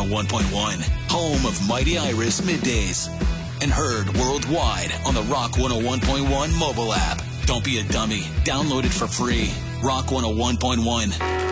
101.1, home of Mighty Iris Middays. And heard worldwide on the Rock 101.1 mobile app. Don't be a dummy. Download it for free. Rock 101.1.